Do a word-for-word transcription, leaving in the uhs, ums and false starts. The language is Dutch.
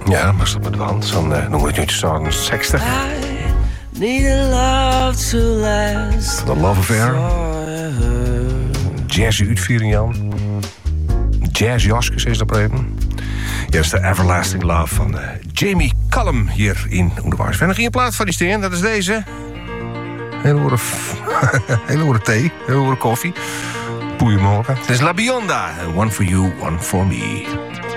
Ja, was dat met de hand. Dan uh, noemen we het nu twintig zestig. Need a love to last. The Love Affair. Jazzy uitviering, Jan. Jazz Jaskes is dat even. Ja, dat is de Everlasting Love van uh, Jamie Cullum hier in Oederwaars. We hebben nog een plaat van die steen, dat is deze. Hele horen, hele horen thee, hele horen koffie. Goedemorgen. Het is La Bionda. One for you, one for me.